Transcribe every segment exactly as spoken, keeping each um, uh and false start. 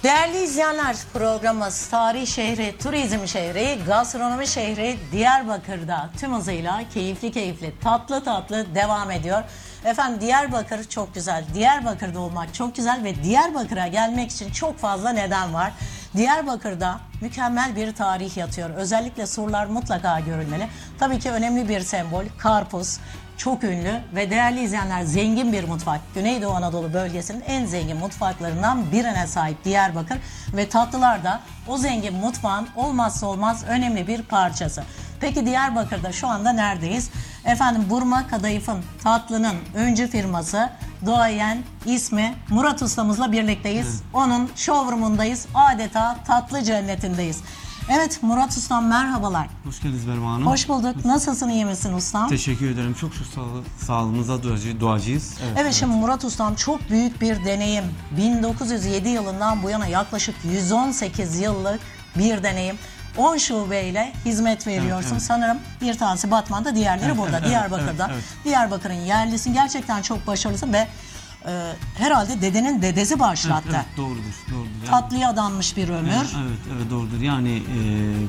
Değerli izleyenler, programımız Tarih Şehri, Turizm Şehri, Gastronomi Şehri Diyarbakır'da tüm hızıyla keyifli keyifli, tatlı tatlı devam ediyor. Efendim Diyarbakır çok güzel, Diyarbakır'da olmak çok güzel ve Diyarbakır'a gelmek için çok fazla neden var. Diyarbakır'da mükemmel bir tarih yatıyor. Özellikle surlar mutlaka görülmeli. Tabii ki önemli bir sembol, karpuz. Çok ünlü ve değerli izleyenler zengin bir mutfak. Güneydoğu Anadolu bölgesinin en zengin mutfaklarından birine sahip Diyarbakır ve tatlılar da o zengin mutfağın olmazsa olmaz önemli bir parçası. Peki Diyarbakır'da şu anda neredeyiz? Efendim Burma Kadayıf'ın tatlının öncü firması Doğayen ismi Murat Ustamızla birlikteyiz. Evet. Onun showroom'undayız. Adeta tatlı cennetindeyiz. Evet Murat Ustam, merhabalar. Hoş geldiniz Berma Hanım. Hoş bulduk. Nasılsın, iyi misin ustam? Teşekkür ederim. Çok çok sağ, sağlığınıza duacı, duacıyız. Evet, evet, evet şimdi Murat Ustam çok büyük bir deneyim. bin dokuz yüz yedi yılından bu yana yaklaşık yüz on sekiz yıllık bir deneyim. on şubeyle hizmet veriyorsun. Evet, evet. Sanırım bir tanesi Batman'da, diğerleri evet, burada. Evet, Diyarbakır'da. Evet, evet. Diyarbakır'ın yerlisin. Gerçekten çok başarılısın ve Ee, herhalde dedenin dedesi başlattı. Evet, evet doğrudur. doğrudur. Yani, tatlıya adanmış bir ömür. Evet, evet, evet doğrudur. Yani e,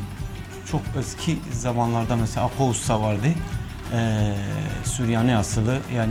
çok eski zamanlarda mesela Akousta vardı. E, Süryani asıllı, yani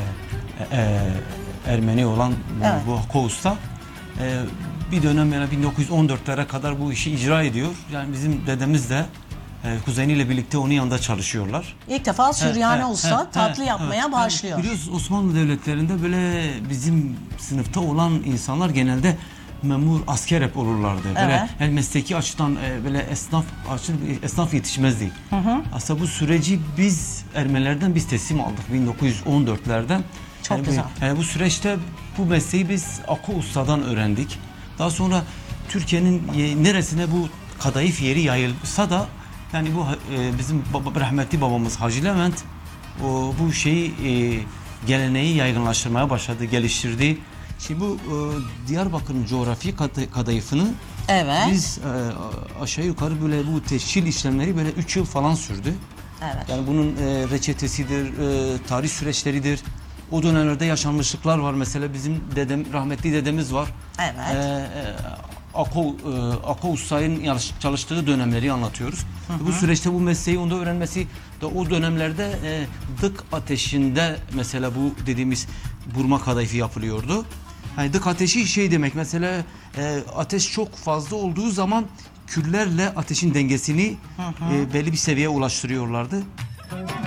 e, e, Ermeni olan bu, evet. bu Akousta. E, bir dönem yani bin dokuz yüz on dörtlere kadar bu işi icra ediyor. Yani bizim dedemiz de Ee, kuzeniyle birlikte onun yanında çalışıyorlar. İlk defa Süryani he, usta he, tatlı he, yapmaya evet, başlıyor. Biliyoruz Osmanlı devletlerinde böyle bizim sınıfta olan insanlar genelde memur, asker hep olurlardı. Evet. Böyle yani mesleki açıdan böyle esnaf açıdan esnaf yetişmezdi. Hı hı. Aslında bu süreci biz Ermenilerden biz teslim aldık bin dokuz yüz on dörtlerde. Çok yani güzel. Bu, yani bu süreçte bu mesleği biz Akoustadan öğrendik. Daha sonra Türkiye'nin neresine bu kadayıf yeri yayılsa da yani bu e, bizim baba, rahmetli babamız Hacı Levent o, bu şeyi e, geleneği yaygınlaştırmaya başladı, geliştirdi. Şimdi bu e, Diyarbakır'ın coğrafi kadayıfını evet. biz e, aşağı yukarı böyle bu teşkil işlemleri böyle üç yıl falan sürdü. Evet. Yani bunun e, reçetesidir, e, tarih süreçleridir. O dönemlerde yaşanmışlıklar var. Mesela bizim dedem, rahmetli dedemiz var. Evet. E, e, Ako, e, Ako Usta'nın çalıştığı dönemleri anlatıyoruz. Hı hı. Bu süreçte bu mesleği onda öğrenmesi de o dönemlerde e, dık ateşinde mesela bu dediğimiz burma kadayıfı yapılıyordu. Yani dık ateşi şey demek mesela e, ateş çok fazla olduğu zaman küllerle ateşin dengesini hı hı. E, belli bir seviyeye ulaştırıyorlardı.